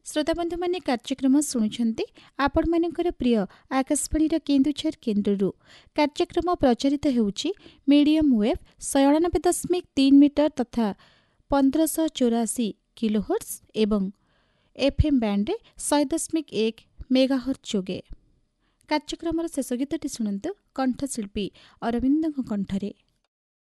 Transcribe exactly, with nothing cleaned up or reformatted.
श्रोताबंधु माने कार्यक्रम शुणुंट आपण मानकर प्रिय आकाशवाणी केन्दुझर केन्द्रु कार्यक्रम प्रचारित होउची मीडियम वेव सयानबे दशमिक तीन मीटर तथा पंद्रह चौरासी किलोहर्ट्ज एवं एफएम बैंड सौ दशमिक एक मेगाहर्ट्ज जोगे। कार्यक्रम शेष गीतटी शुणु कंठशिल्पी अरविंद कंठरे।